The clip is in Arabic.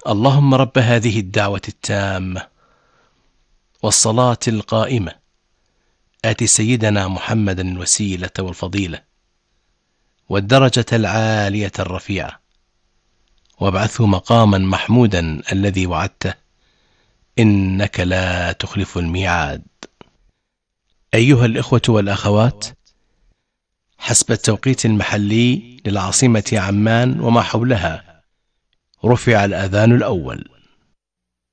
اللهم رب هذه الدعوة التامة والصلاة القائمة آت سيدنا محمدا الوسيلة والفضيلة والدرجة العالية الرفيعة وابعثه مقاما محمودا الذي وعدته إنك لا تخلف الميعاد. أيها الإخوة والأخوات، حسب التوقيت المحلي للعاصمة عمان وما حولها رفع الأذان الأول.